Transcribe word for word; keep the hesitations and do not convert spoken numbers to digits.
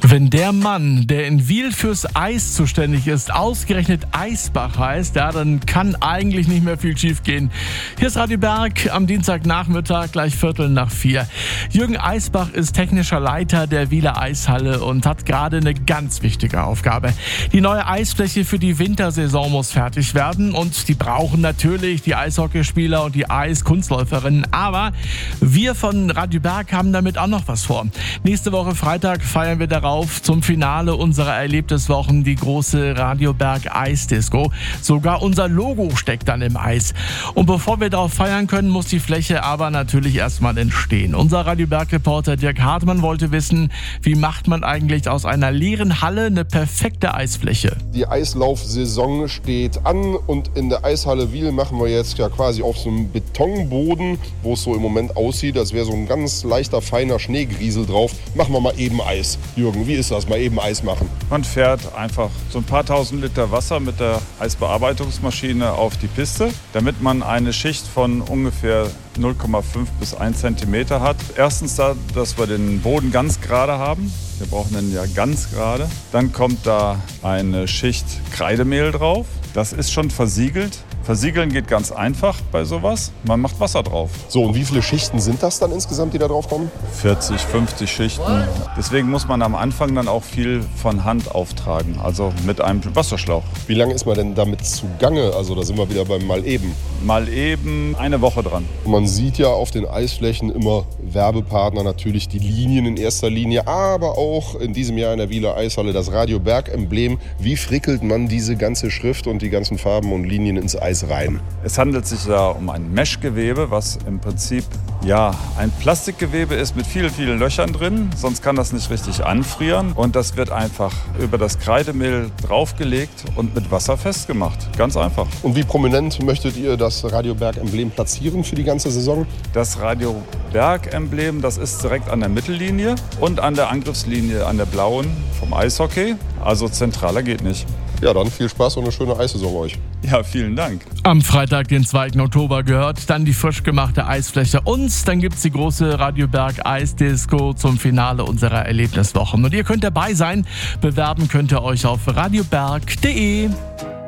Wenn der Mann, der in Wiel fürs Eis zuständig ist, ausgerechnet Eisbach heißt, ja, dann kann eigentlich nicht mehr viel schief gehen. Hier ist Radio Berg am Dienstagnachmittag, gleich Viertel nach vier. Jürgen Eisbach ist technischer Leiter der Wieler Eishalle und hat gerade eine ganz wichtige Aufgabe. Die neue Eisfläche für die Wintersaison muss fertig werden und die brauchen natürlich die Eishockeyspieler und die Eiskunstläuferinnen. Aber wir von Radio Berg haben damit auch noch was vor. Nächste Woche Freitag feiern wir darauf zum Finale unserer Erlebniswochen die große Radio Berg Eisdisco. Sogar unser Logo steckt dann im Eis. Und bevor wir darauf feiern können, muss die Fläche aber natürlich erstmal entstehen. Unser Radio Berg Reporter Dirk Hartmann wollte wissen, wie macht man eigentlich aus einer leeren Halle eine perfekte Eisfläche? Die Eislaufsaison steht an und in der Eishalle Wiel machen wir jetzt ja quasi auf so einem Betonboden, wo es so im Moment aussieht, als wäre so ein ganz leichter, feiner Schneegriesel drauf. Machen wir mal eben Eis. Jürgen, wie ist das, mal eben Eis machen? Man fährt einfach so ein paar tausend Liter Wasser mit der Eisbearbeitungsmaschine auf die Piste, damit man eine Schicht von ungefähr null Komma fünf bis ein Zentimeter hat. Erstens da, dass wir den Boden ganz gerade haben. Wir brauchen den ja ganz gerade. Dann kommt da eine Schicht Kreidemehl drauf. Das ist schon versiegelt. Versiegeln geht ganz einfach bei sowas. Man macht Wasser drauf. So, und wie viele Schichten sind das dann insgesamt, die da drauf kommen? vierzig, fünfzig Schichten. Deswegen muss man am Anfang dann auch viel von Hand auftragen, also mit einem Wasserschlauch. Wie lange ist man denn damit zugange? Also da sind wir wieder beim Mal eben. Mal eben eine Woche dran. Man sieht ja auf den Eisflächen immer Werbepartner, natürlich die Linien in erster Linie, aber auch in diesem Jahr in der Wieler Eishalle das Radio Berg Emblem. Wie frickelt man diese ganze Schrift und die ganzen Farben und Linien ins Eis rein? Es handelt sich da um ein Meshgewebe, was im Prinzip ja ein Plastikgewebe ist mit vielen, vielen Löchern drin. Sonst kann das nicht richtig anfrieren. Und das wird einfach über das Kreidemehl draufgelegt und mit Wasser festgemacht. Ganz einfach. Und wie prominent möchtet ihr das Radio Berg Emblem platzieren für die ganze Saison? Das Radio Berg Emblem, das ist direkt an der Mittellinie und an der Angriffslinie, an der blauen vom Eishockey. Also zentraler geht nicht. Ja, dann viel Spaß und eine schöne Eissaison euch. Ja, vielen Dank. Am Freitag, den zweiten Oktober, gehört dann die frisch gemachte Eisfläche uns. Dann gibt's die große Radio Berg Eisdisco zum Finale unserer Erlebniswochen. Und ihr könnt dabei sein. Bewerben könnt ihr euch auf radioberg punkt de.